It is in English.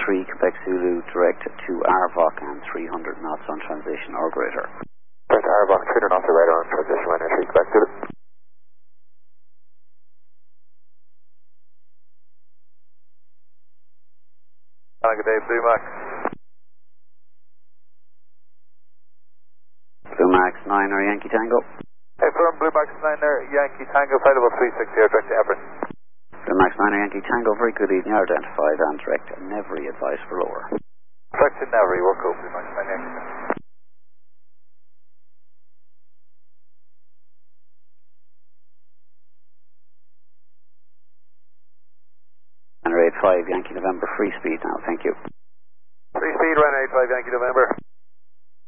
3 Quebec Zulu direct to Arvok and 300 knots on transition or greater. Direct to Arvok, 300 knots or greater on transition line 3 Quebec Zulu. Good day, Blue Max. Blue Max 9 or Yankee Tango. Hey, firm Blue Max 9 there, Yankee Tango, flight level 36 here, direct to Everett. Blue Max 9 or Yankee Tango, very good evening, identified and direct to Nevery, advice for lower. Direct to Nevery, work over Blue Max 9 Yankee Tango. Runner 85 Yankee November, free speed now, thank you. Free speed, runner 85 Yankee November.